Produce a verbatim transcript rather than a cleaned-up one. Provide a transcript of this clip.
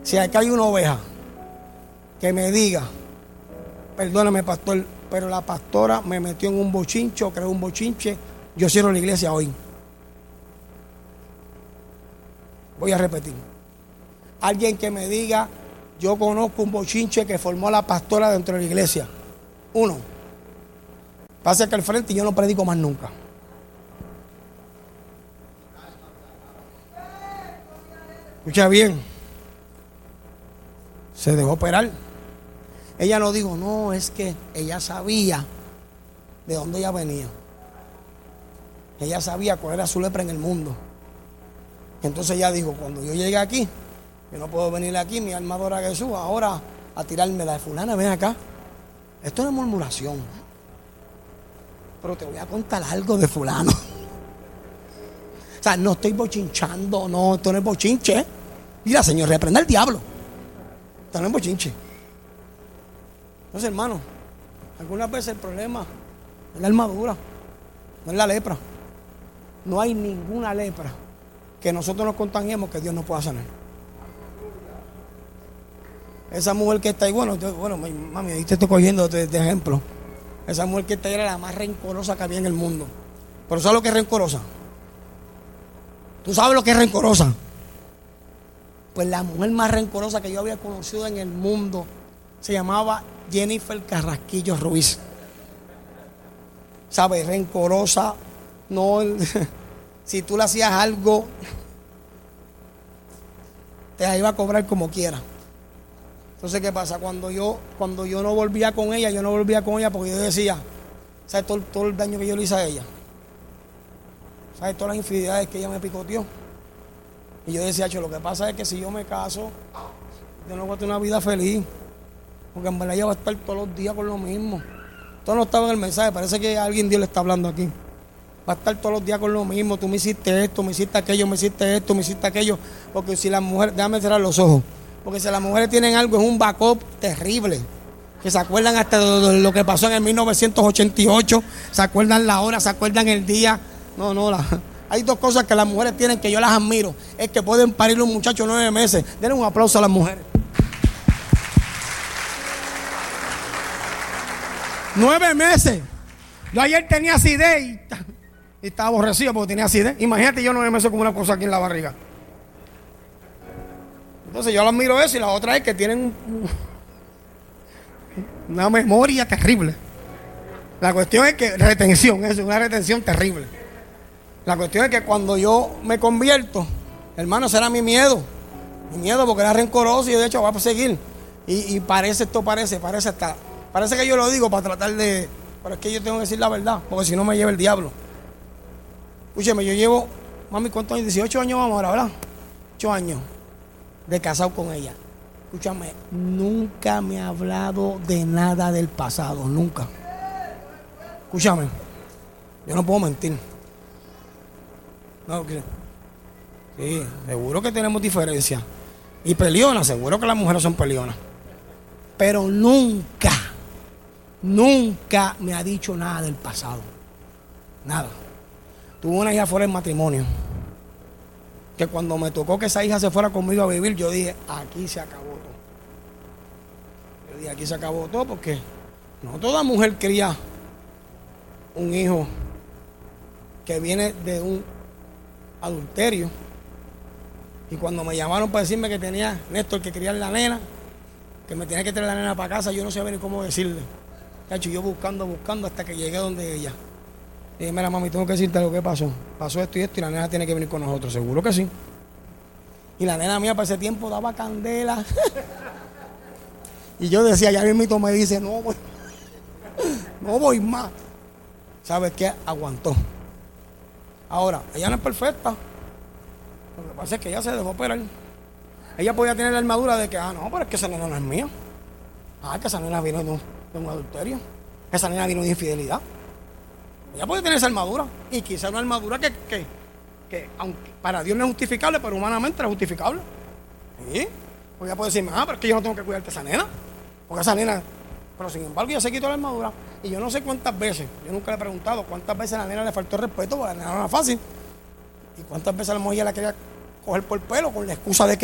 Si acá hay una oveja que me diga, perdóname pastor, pero la pastora me metió en un bochincho, creó un bochinche, yo cierro la iglesia hoy. Voy a repetir. Alguien que me diga, yo conozco un bochinche que formó la pastora dentro de la iglesia. Uno, pase acá al frente y yo no predico más nunca. Escucha bien. Se dejó operar. Ella no dijo, no, es que ella sabía de dónde ella venía. Ella sabía cuál era su lepra en el mundo. Entonces ella dijo, cuando yo llegue aquí, yo no puedo venir aquí, mi alma adora a Jesús, ahora a tirarme la de fulana, ven acá. Esto no es murmuración. Pero te voy a contar algo de fulano. O sea, no estoy bochinchando, no, esto no es bochinche. Mira, Señor, reprenda al diablo. Esto no es bochinche. Entonces, hermano, algunas veces el problema es la armadura, no es la lepra. No hay ninguna lepra que nosotros nos contagiemos que Dios no pueda sanar. Esa mujer que está ahí, bueno, yo, bueno, mami, ahí te estoy cogiendo de, de ejemplo. Esa mujer que está ahí era la más rencorosa que había en el mundo. Pero ¿sabes lo que es rencorosa? ¿Tú sabes lo que es rencorosa? Pues la mujer más rencorosa que yo había conocido en el mundo se llamaba Jennifer Carrasquillo Ruiz. ¿Sabes? Rencorosa. No, si tú le hacías algo, te la iba a cobrar como quiera. Entonces, ¿qué pasa? Cuando yo, cuando yo no volvía con ella, yo no volvía con ella porque yo decía, ¿sabes todo, todo el daño que yo le hice a ella? ¿Sabes todas las infidelidades que ella me picoteó? Y yo decía, lo que pasa es que si yo me caso, yo no voy a tener una vida feliz. Porque en verdad ella va a estar todos los días con lo mismo. Todo no estaba en el mensaje, parece que alguien Dios le está hablando aquí. Va a estar todos los días con lo mismo. Tú me hiciste esto, me hiciste aquello, me hiciste esto, me hiciste aquello. Porque si las mujeres, déjame cerrar los ojos. Porque si las mujeres tienen algo, es un backup terrible. Que se acuerdan hasta de lo que pasó en el mil novecientos ochenta y ocho. Se acuerdan la hora, se acuerdan el día. No, no, la, hay dos cosas que las mujeres tienen que yo las admiro. Es que pueden parir un muchacho nueve meses. Denle un aplauso a las mujeres. Nueve meses. Yo ayer tenía acidez y, y estaba aborrecido porque tenía acidez. Imagínate yo nueve meses con una cosa aquí en la barriga. Entonces yo las miro eso y la otra es que tienen una memoria terrible. La cuestión es que retención, es una retención terrible. La cuestión es que cuando yo me convierto, hermano, será mi miedo. Mi miedo porque era rencoroso y de hecho va a seguir. Y, y parece, esto parece, parece hasta... Parece que yo lo digo para tratar de... Pero es que yo tengo que decir la verdad, porque si no me lleva el diablo. Escúcheme, yo llevo... Mami, ¿cuántos años? dieciocho años vamos ahora, ¿verdad? ocho años de casado con ella. Escúchame, nunca me ha hablado de nada del pasado, nunca. Escúchame, yo no puedo mentir. No, ¿qué? Sí, seguro que tenemos diferencias. Y peleonas, seguro que las mujeres son peleonas. Pero nunca... Nunca me ha dicho nada del pasado. Nada. Tuve una hija fuera del matrimonio. Que cuando me tocó que esa hija se fuera conmigo a vivir, yo dije, aquí se acabó todo. Yo dije, aquí se acabó todo porque no toda mujer cría un hijo que viene de un adulterio. Y cuando me llamaron para decirme que tenía Néstor que criar la nena, que me tenía que traer la nena para casa, yo no sabía ni cómo decirle. Cacho, yo buscando, buscando hasta que llegué donde ella. Y dije, mira, mami, tengo que decirte lo que pasó. Pasó esto y esto y la nena tiene que venir con nosotros. Seguro que sí. Y la nena mía para ese tiempo daba candela. Y yo decía, ya mismo me dice, no voy, no voy más. ¿Sabes qué? Aguantó. Ahora, ella no es perfecta. Lo que pasa es que ella se dejó operar. Ella podía tener la armadura de que, ah, no, pero es que esa nena no es mía. Ah, que esa nena vino de un, de un adulterio. Esa nena vino de infidelidad. Ella puede tener esa armadura. Y quizá una armadura que, que, que aunque para Dios no es justificable, pero humanamente es justificable. ¿Sí? Porque ella puede decirme, ah, pero es que yo no tengo que cuidarte a esa nena. Porque esa nena... Pero sin embargo, ella se quitó la armadura. Y yo no sé cuántas veces, yo nunca le he preguntado cuántas veces a la nena le faltó el respeto, porque la nena no era fácil. Y cuántas veces a la mujer ella la quería coger por el pelo con la excusa de que